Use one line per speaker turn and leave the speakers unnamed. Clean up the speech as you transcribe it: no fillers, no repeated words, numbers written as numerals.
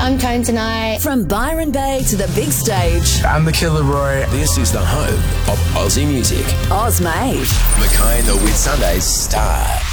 I'm Tone Tonight.
From Byron Bay to the big stage.
I'm the Killer Roy.
This is the home of Aussie music.
Oz Made.
Mackay and the Whitsundays start.